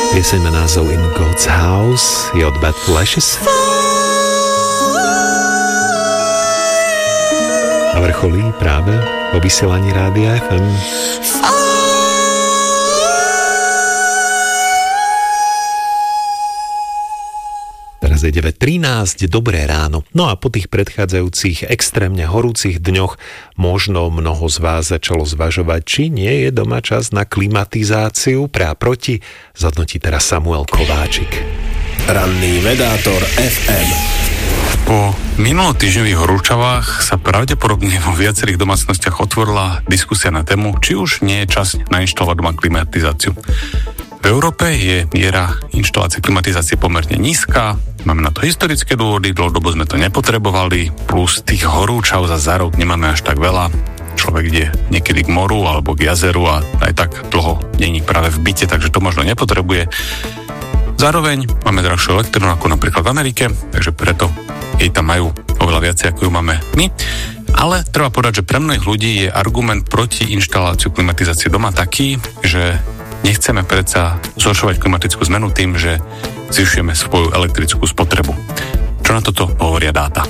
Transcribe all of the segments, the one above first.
Pieseň má názov In God's House, je od Bad Flashes. A vrcholí práve vo vysielaní Rádia FM. Teraz je 9:13, dobré ráno. No a po tých predchádzajúcich extrémne horúcich dňoch možno mnoho z vás začalo zvažovať, či nie je doma čas na klimatizáciu. Pre a proti zhodnotí teraz Samuel Kováčik. Ranný vedátor FM. Po minulotýždňových horúčavách sa pravdepodobne vo viacerých domácnostiach otvorila diskusia na tému, či už nie je čas nainštalovať doma klimatizáciu. V Európe je miera inštalácie klimatizácie pomerne nízka, máme na to historické dôvody, dlhodobo sme to nepotrebovali, plus tých horúčav za rok nemáme až tak veľa. Človek ide niekedy k moru alebo k jazeru a aj tak dlho není práve v byte, takže to možno nepotrebuje. Zároveň máme drahšiu elektrinu ako napríklad v Amerike, takže preto jej tam majú oveľa viacej, ako ju máme my. Ale treba povedať, že pre mnohých ľudí je argument proti inštaláciu klimatizácie doma taký, že nechceme predsa zhoršovať klimatickú zmenu tým, že zvyšujeme svoju elektrickú spotrebu. Čo na toto hovoria dáta?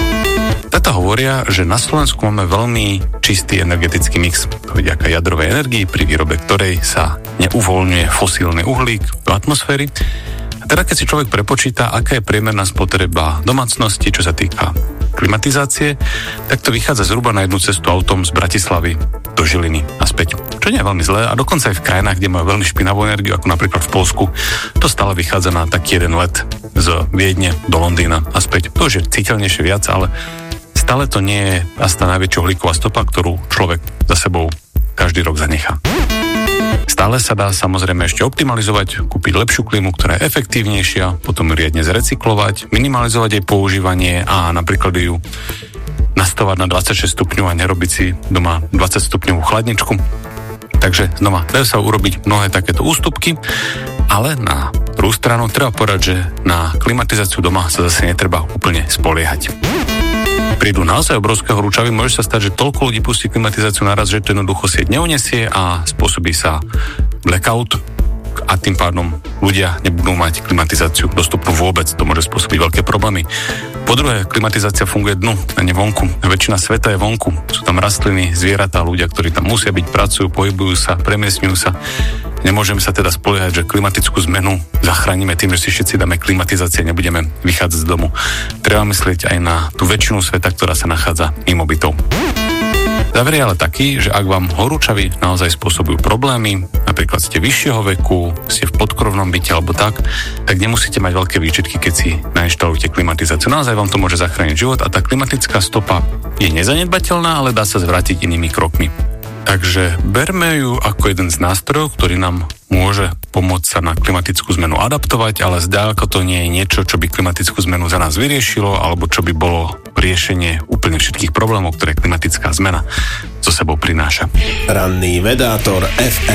Dáta hovoria, že na Slovensku máme veľmi čistý energetický mix, vďaka jadrovej energii, pri výrobe ktorej sa neuvoľňuje fosílny uhlík do atmosféry. A teda keď si človek prepočíta, aká je priemerná spotreba domácnosti, čo sa týka klimatizácie, tak to vychádza zhruba na jednu cestu autom z Bratislavy do Žiliny a späť. Čo nie je veľmi zlé a dokonca aj v krajinách, kde majú veľmi špinavú energiu, ako napríklad v Poľsku, to stále vychádza na taký jeden let z Viedne do Londýna a späť. To už je citeľnejšie viac, ale stále to nie je asi tá najväčšia uhlíková stopa, ktorú človek za sebou každý rok zanechá. Stále sa dá samozrejme ešte optimalizovať, kúpiť lepšiu klímu, ktorá je efektívnejšia, potom riadne zrecyklovať, minimalizovať jej používanie a napríklad ju nastavovať na 26 stupňov a nerobiť si doma 20 stupňovú chladničku. Takže znova, dajú sa urobiť mnohé takéto ústupky, ale na druhú stranu treba povedať, že na klimatizáciu doma sa zase netreba úplne spoliehať. Prídu naozaj obrovské horúčavy, môže sa stať, že toľko ľudí pustí klimatizáciu naraz, že to jednoducho sieť neunesie a spôsobí sa blackout a tým pádom ľudia nebudú mať klimatizáciu dostupnú vôbec. To môže spôsobiť veľké problémy. Po druhé, klimatizácia funguje dnu a nie vonku. Väčšina sveta je vonku. Sú tam rastliny, zvieratá, ľudia, ktorí tam musia byť, pracujú, pohybujú sa, premiestňujú sa. Nemôžeme sa teda spoliehať, že klimatickú zmenu zachránime tým, že si všetci dáme klimatizácie a nebudeme vychádzať z domu. Treba myslieť aj na tú väčšinu sveta, ktorá sa nachádza mimo bytov. Záver je ale taký, že ak vám horúčavy naozaj spôsobujú problémy, napríklad ste vyššieho veku, ste v podkrovnom byte alebo tak nemusíte mať veľké výčitky, keď si nainštalujete klimatizáciu. Naozaj vám to môže zachrániť život a tá klimatická stopa je nezanedbateľná, ale dá sa zvrátiť inými krokmi. Takže berme ju ako jeden z nástrojov, ktorý nám môže pomôcť sa na klimatickú zmenu adaptovať, ale zďaleka to nie je niečo, čo by klimatickú zmenu za nás vyriešilo, alebo čo by bolo riešenie úplne všetkých problémov, ktoré klimatická zmena so sebou prináša. Ranný vedátor FM.